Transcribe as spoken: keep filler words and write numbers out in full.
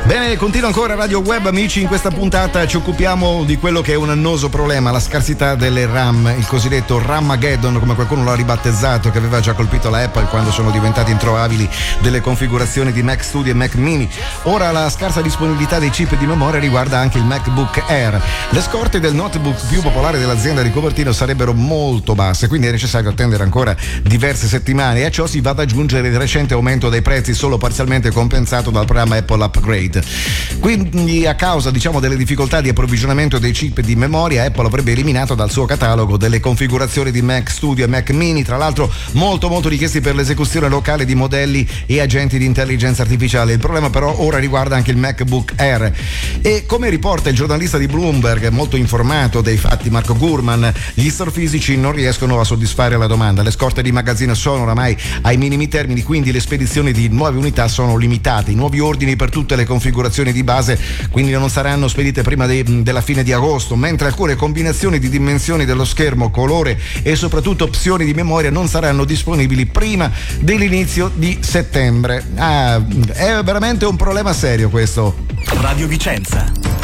Bene, continua ancora Radio Web, amici. In questa puntata ci occupiamo di quello che è un annoso problema, la scarsità delle RAM, il cosiddetto Ramageddon, come qualcuno l'ha ribattezzato, che aveva già colpito la Apple quando sono diventati introvabili delle configurazioni di Mac Studio e Mac Mini. Ora la scarsa disponibilità dei chip di memoria riguarda anche il MacBook Air. Le scorte del notebook più popolare dell'azienda di Cupertino sarebbero molto basse, quindi è necessario attendere ancora diverse settimane, e a ciò si va ad aggiungere il recente aumento dei prezzi, solo parzialmente compensato dal programma Apple Upgrade. Quindi, a causa diciamo delle difficoltà di approvvigionamento dei chip di memoria, Apple avrebbe eliminato dal suo catalogo delle configurazioni di Mac Studio e Mac Mini, tra l'altro molto molto richiesti per l'esecuzione locale di modelli e agenti di intelligenza artificiale. Il problema però ora riguarda anche il MacBook Air, e come riporta il giornalista di Bloomberg molto informato dei fatti Marco Gurman, gli store fisici non riescono a soddisfare la domanda. Le scorte di magazzino sono oramai ai minimi termini, quindi le spedizioni di nuove unità sono limitate. I nuovi ordini per tutte le configurazioni di base quindi non saranno spedite prima de, della fine di agosto, mentre alcune combinazioni di dimensioni dello schermo, colore e soprattutto opzioni di memoria non saranno disponibili prima dell'inizio di settembre. Ah, è veramente un problema serio questo. Radio Vicenza,